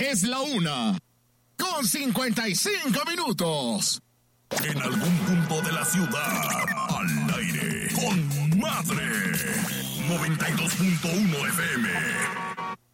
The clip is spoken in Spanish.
Es la 1:55. En algún punto de la ciudad, al aire, con Madre. 92.1 FM.